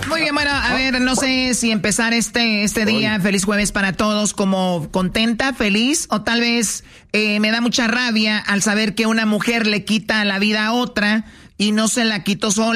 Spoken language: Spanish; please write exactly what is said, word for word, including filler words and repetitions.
Muy bien, bueno, a ver, no sé si empezar este, este día, feliz jueves para todos, como contenta, feliz, o tal vez eh, me da mucha rabia al saber que una mujer le quita la vida a otra y no se la quitó sola.